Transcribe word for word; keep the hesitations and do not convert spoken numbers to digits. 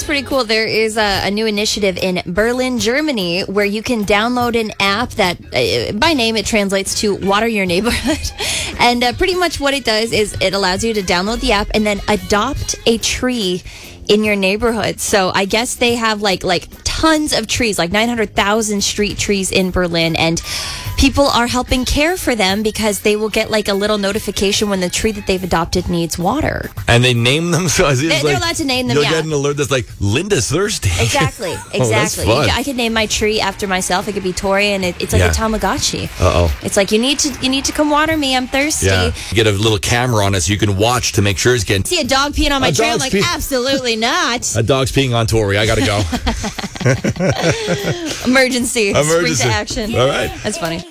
pretty cool. There is a, a new initiative in Berlin, Germany, where you can download an app that, uh, by name, it translates to Water Your Neighborhood. And uh, pretty much what it does is it allows you to download the app and then adopt a tree in your neighborhood. So I guess they have like like tons of trees, like nine hundred thousand street trees in Berlin, and people are helping care for them because they will get like a little notification when the tree that they've adopted needs water. And they name them? So it's They're, like, they're allowed to name them, you'll yeah. get an alert that's like, Linda's thirsty. Exactly, exactly. Oh, that's fun. I could name my tree after myself. It could be Tori, and it, it's like Yeah. a Tamagotchi. Uh-oh. It's like, you need to you need to come water me. I'm thirsty. Yeah. Get a little camera on it so you can watch to make sure it's getting... See a dog peeing on my A tree? I'm dog's like, pee- absolutely not. A dog's peeing on Tori. I gotta go. Emergency. Spring Emergency. to action. All right. That's funny.